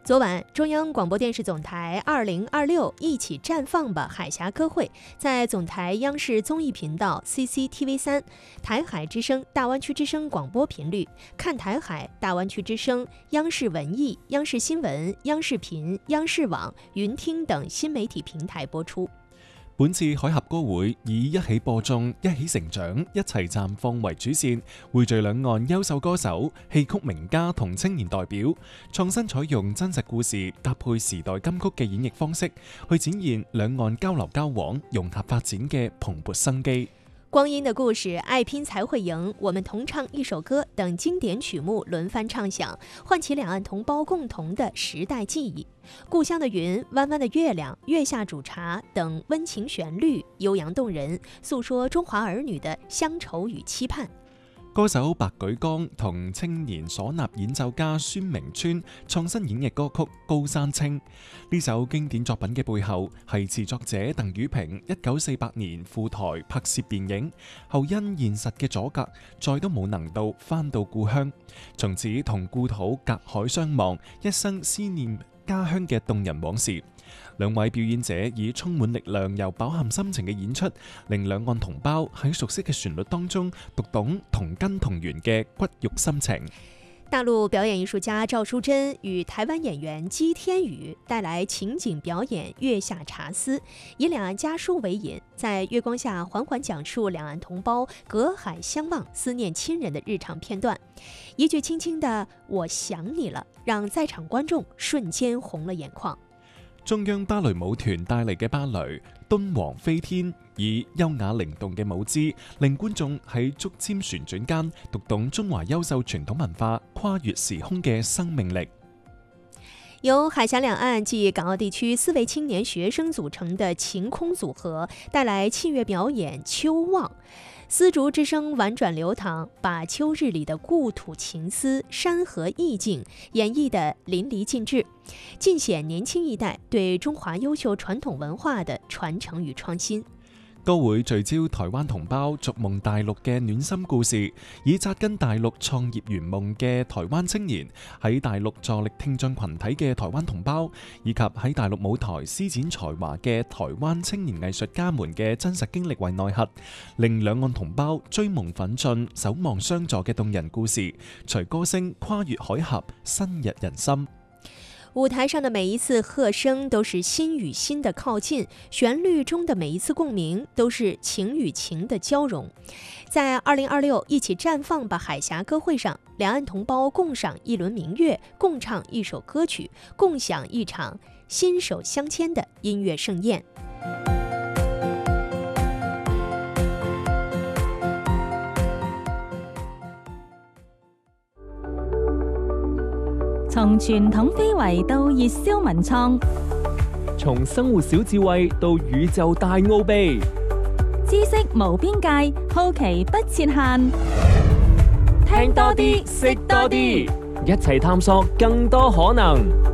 昨晚，中央广播电视总台2026一起绽放吧海峡歌会在总台央视综艺频道 CCTV3、台海之声、大湾区之声广播频率、看台海、大湾区之声、央视文艺、央视新闻、央视频、央视網、雲聽等新媒體平台播出。 本次海峽歌會以一起播種、一起成長、一齊綻放為主線，匯聚兩岸優秀歌手、戲曲名家同青年代表，創新採用真實故事搭配時代金曲嘅演繹方式，去展現兩岸交流交往、融合發展嘅蓬勃生機。 光阴的故事、愛拼才會贏、我們同唱一首歌等經典曲目輪番唱響，喚起兩岸同胞共同的時代記憶。故鄉的雲、彎彎的月亮、月下煮茶等溫情旋律悠揚動人，訴說中華兒女的鄉愁與期盼。 歌手白舉綱同青年嗩吶演奏家孫明川創新演繹歌曲《高山青》。呢首經典作品嘅背後係詞作者鄧宇平1948年赴台拍攝電影後，因現實嘅阻隔，再都冇能到返到故鄉，從此同故土隔海相望，一生思念家鄉嘅動人往事。兩位表演者以充滿力量又飽含心情嘅演出，令兩岸同胞喺熟悉嘅旋律當中讀懂同根同源嘅骨肉心情。 大陸表演藝術家趙淑珍與台灣演員姬天宇帶來情景表演《月下茶思》，以兩岸家書為引，在月光下緩緩講述兩岸同胞隔海相望、思念親人的日常片段。一句輕輕的“我想你了”，讓在場觀眾瞬間紅了眼眶。 中央芭蕾舞團帶嚟嘅芭蕾敦煌飛天，以優雅靈動嘅舞姿，令觀眾喺竹籤旋轉間讀懂中華優秀傳統文化跨越時空嘅生命力。 由海峽兩岸及港澳地區4位青年學生組成的晴空組合帶來器樂表演《秋望》。絲竹之聲婉轉流淌，把秋日裡的故土情思、山河意境演繹得淋漓盡致，盡顯年輕一代對中華優秀傳統文化的傳承與創新。 歌會聚焦台灣同胞逐夢大陸嘅暖心故事，以紮根大陸創業圓夢嘅台灣青年，喺大陸助力聽障群體嘅台灣同胞，以及喺大陸舞台施展才華嘅台灣青年藝術家們嘅真實經歷為內核，令兩岸同胞追夢奮進、守望相助嘅動人故事，隨歌聲跨越海峽，深入人心。 舞台上的每一次和聲都是心與心的靠近，旋律中的每一次共鳴都是情與情的交融。在2026一起綻放吧海峽歌會上，兩岸同胞共賞一輪明月，共唱一首歌曲，共享一場心手相牽的音樂盛宴。 從傳統非遺到熱銷文創， 從生活小智慧到宇宙大奧秘， 知識無邊界，好奇不設限。 聽多啲，識多啲，一齊探索更多可能。